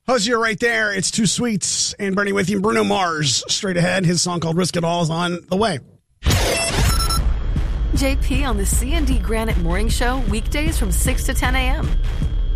Hosier right there. It's Two Sweets and Bernie with you. Bruno Mars straight ahead. His song called Risk It All is on the way. JP on the C&D Granite Morning Show, weekdays from 6 to 10 a.m.